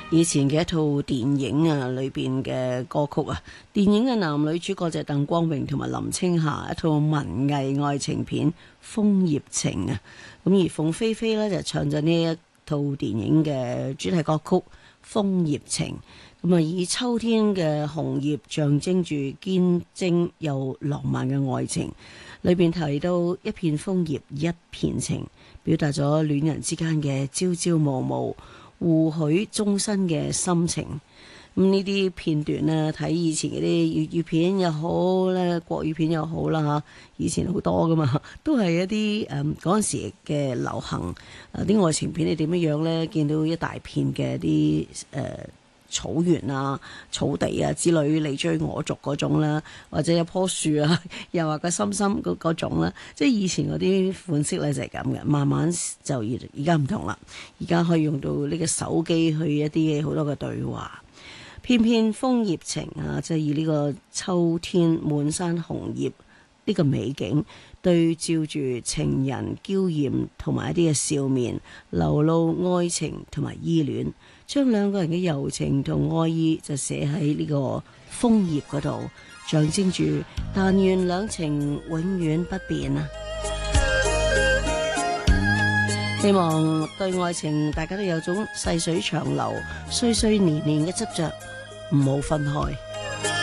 以前嘅一套電影啊，裏邊嘅歌曲啊，電影嘅男女主角就係鄧光榮同埋林青霞，一套文藝愛情片《楓葉情》啊。咁而鳳飛飛呢，就唱咗呢一套電影嘅主題歌曲《楓葉情》。咁啊，以秋天嘅紅葉象徵住堅貞又浪漫嘅愛情，裏邊提到一片楓葉一片情，表達咗戀人之間嘅朝朝暮暮、互許終身嘅心情。咁呢啲片段呢，睇以前嗰啲粵語片又好咧，國語片又好啦嚇，以前好多噶嘛，都係一啲嗰陣時嘅流行啲愛情片。你點樣樣呢？見到一大片嘅啲草原啊、草地啊之類，你追我逐嗰種啦，或者有棵樹啊，又話個深深嗰種啦，即係以前嗰啲款式咧就係咁嘅。慢慢就而家唔同啦，而家可以用到呢個手機去一啲好多嘅對話。片片楓葉情啊，即係以呢個秋天滿山紅葉呢個美景，對照住情人嬌豔同埋一啲嘅笑面，流露愛情同埋依戀，將兩個人嘅柔情同愛意就寫喺呢個楓葉嗰度，象徵住但願兩情永遠不變啊！希望對愛情大家都有種細水長流、歲歲年年嘅執着，唔好分開。